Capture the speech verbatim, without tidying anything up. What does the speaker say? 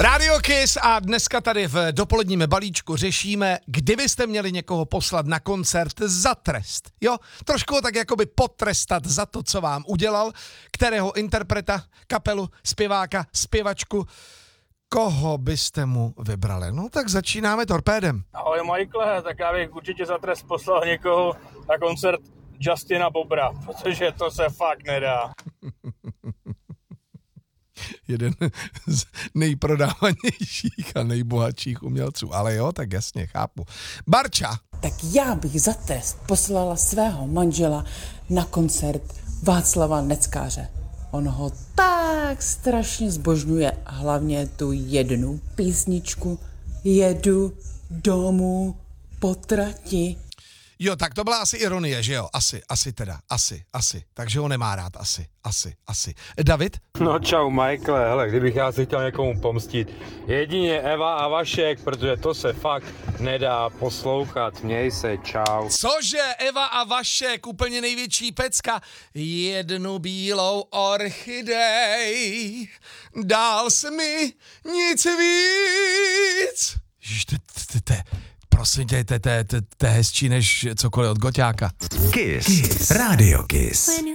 Radio Kiss a dneska tady v dopoledním balíčku řešíme, kdybyste měli někoho poslat na koncert za trest. Jo, trošku ho tak jakoby potrestat za to, co vám udělal, kterého interpreta, kapelu, zpěváka, zpěvačku, koho byste mu vybrali? No tak začínáme torpédem. Ahoj Michael, tak já bych určitě za trest poslal někoho na koncert Justina Bobra, protože to se fakt nedá. Jeden z nejprodávanějších a nejbohatších umělců. Ale jo, tak jasně, chápu. Barča. Tak já bych za trest poslala svého manžela na koncert Václava Neckáře. On ho tak strašně zbožňuje, hlavně tu jednu písničku Jedu domů po trati. Jo, tak to byla asi ironie, že jo? Asi, asi teda, asi, asi. Takže ho nemá rád, asi, asi, asi. David? No čau Michael, hele, kdybych já si chtěl někomu pomstit, jedině Eva a Vašek, protože to se fakt nedá poslouchat, měj se, čau. Cože, Eva a Vašek, úplně největší pecka, jednu bílou orchidej, dál se mi nic víc. Ježiš, to, to, to, prosím tě, to je hezčí než cokoliv od Goťáka. Kiss. Kiss. Radio Kiss.